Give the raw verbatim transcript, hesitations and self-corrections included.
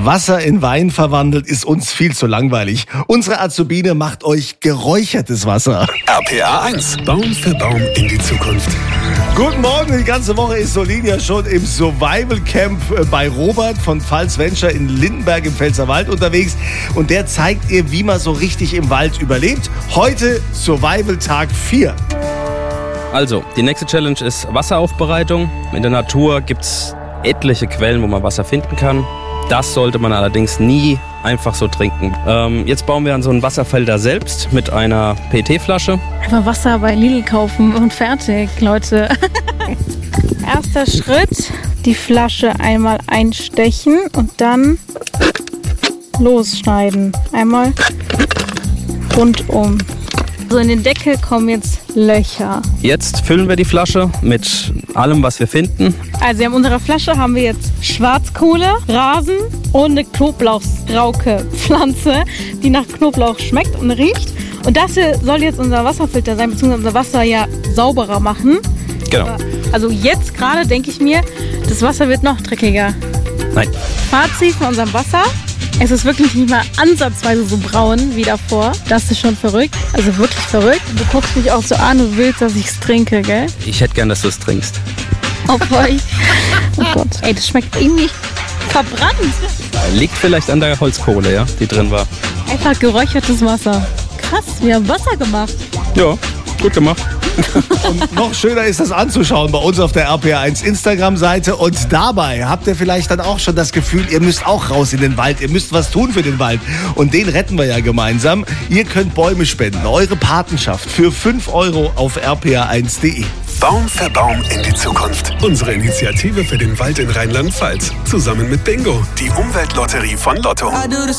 Wasser in Wein verwandelt ist uns viel zu langweilig. Unsere Azubine macht euch geräuchertes Wasser. R P R eins. Baum für Baum in die Zukunft. Guten Morgen, die ganze Woche ist Solinia schon im Survival Camp bei Robert von Pfalz Venture in Lindenberg im Pfälzerwald unterwegs. Und der zeigt ihr, wie man so richtig im Wald überlebt. Heute Survival Tag vier. Also, die nächste Challenge ist Wasseraufbereitung. In der Natur gibt es etliche Quellen, wo man Wasser finden kann. Das sollte man allerdings nie einfach so trinken. Ähm, jetzt bauen wir an so einen Wasserfilter selbst mit einer P E T-Flasche. Einfach Wasser bei Lidl kaufen und fertig, Leute. Erster Schritt, die Flasche einmal einstechen und dann losschneiden. Einmal rundum. So, in den Deckel kommen jetzt Löcher. Jetzt füllen wir die Flasche mit allem, was wir finden. Also in unserer Flasche haben wir jetzt Schwarzkohle, Rasen und eine Knoblauchsrauke-Pflanze, die nach Knoblauch schmeckt und riecht. Und das hier soll jetzt unser Wasserfilter sein, beziehungsweise unser Wasser ja sauberer machen. Genau. Also jetzt gerade denke ich mir, das Wasser wird noch dreckiger. Nein. Fazit von unserem Wasser. Es ist wirklich nicht mal ansatzweise so braun wie davor. Das ist schon verrückt. Also wirklich verrückt. Du guckst mich auch so an und willst, dass ich es trinke, gell? Ich hätte gern, dass du es trinkst. Oh boy. Oh Gott. Ey, das schmeckt irgendwie verbrannt. Liegt vielleicht an der Holzkohle, ja, die drin war. Einfach geräuchertes Wasser. Krass, wir haben Wasser gemacht. Ja, gut gemacht. Und noch schöner ist das anzuschauen bei uns auf der R P R eins Instagram-Seite. Und dabei habt ihr vielleicht dann auch schon das Gefühl, ihr müsst auch raus in den Wald. Ihr müsst was tun für den Wald. Und den retten wir ja gemeinsam. Ihr könnt Bäume spenden. Eure Patenschaft für fünf Euro auf r p r eins punkt de. Baum für Baum in die Zukunft. Unsere Initiative für den Wald in Rheinland-Pfalz. Zusammen mit Bingo, die Umweltlotterie von Lotto.